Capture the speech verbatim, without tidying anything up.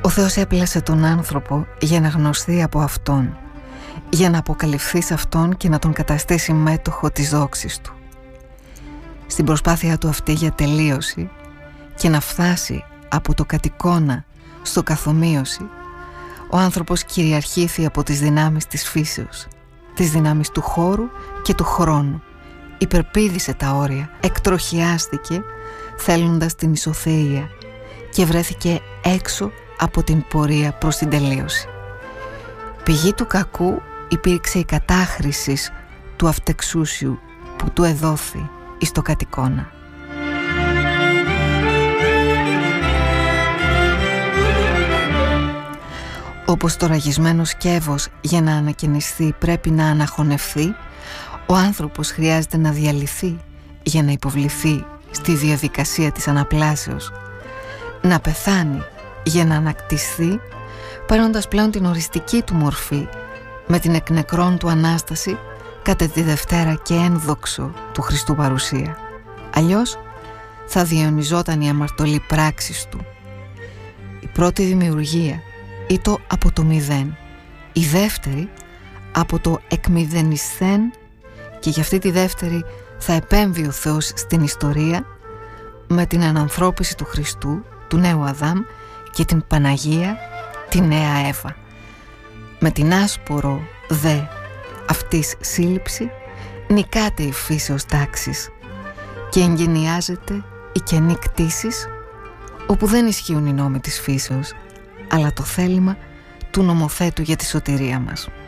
Ο Θεός έπλασε τον άνθρωπο για να γνωστεί από Αυτόν, για να αποκαλυφθεί σε Αυτόν και να τον καταστήσει μέτοχο της δόξης Του. Στην προσπάθεια Του αυτή για τελείωση και να φτάσει από το κατ' στο καθομοίωση, ο άνθρωπος κυριαρχήθη από τις δυνάμεις της φύσεως, τις δυνάμεις του χώρου και του χρόνου. Υπερπήδησε τα όρια, εκτροχιάστηκε θέλοντας την ισοθεία και βρέθηκε έξω από την πορεία προς την τελείωση. Πηγή του κακού υπήρξε η κατάχρηση του αυτεξούσιου που του εδόθη εις το κατ' εικόνα. Όπως το ραγισμένο σκεύος για να ανακαινιστεί πρέπει να αναχωνευθεί, ο άνθρωπος χρειάζεται να διαλυθεί για να υποβληθεί στη διαδικασία της αναπλάσεως, να πεθάνει για να ανακτηθεί, παίρνοντας πλέον την οριστική του μορφή με την εκ νεκρών του Ανάσταση κατά τη Δευτέρα και ένδοξο του Χριστού παρουσία. Αλλιώς θα διαιωνιζόταν η αμαρτωλή πράξης του. Η πρώτη δημιουργία ήτο από το μηδέν, η δεύτερη από το εκμηδενισθέν, και για αυτή τη δεύτερη θα επέμβει ο Θεός στην ιστορία με την ανανθρώπιση του Χριστού, του νέου Αδάμ, και την Παναγία, τη νέα Εύα. Με την άσπορο δε αυτής σύλληψη νικάται η φύσεως τάξης και εγκαινιάζεται η καινή κτήσης, όπου δεν ισχύουν οι νόμοι της φύσεως, αλλά το θέλημα του νομοθέτου για τη σωτηρία μας.